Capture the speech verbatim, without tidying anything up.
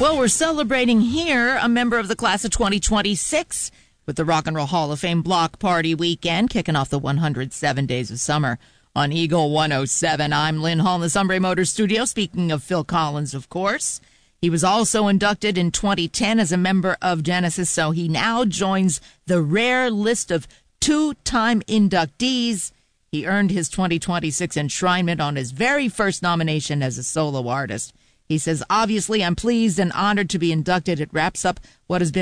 Well, we're celebrating here a member of the class of twenty twenty-six with the Rock and Roll Hall of Fame Block Party Weekend, kicking off the one hundred seven Days of Summer on Eagle one oh seven. I'm Lynn Hall in the Sunbury Motors studio. Speaking of Phil Collins, of course. He was also inducted in twenty ten as a member of Genesis, so he now joins the rare list of two-time inductees. He earned his twenty twenty-six enshrinement on his very first nomination as a solo artist. He says, obviously, I'm pleased and honored to be inducted. It wraps up what has been